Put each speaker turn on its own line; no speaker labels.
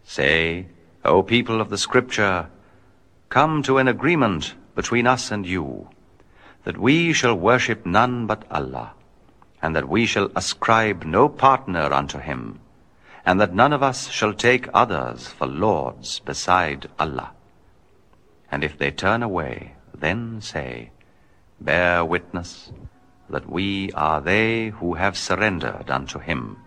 Say, O people of the Scripture, come to an agreement between us and you, that we shall worship none but Allah, and that we shall ascribe no partner unto him, and that none of us shall take others for lords beside Allah. And if they turn away, then say, bear witness that we are they who have surrendered unto him.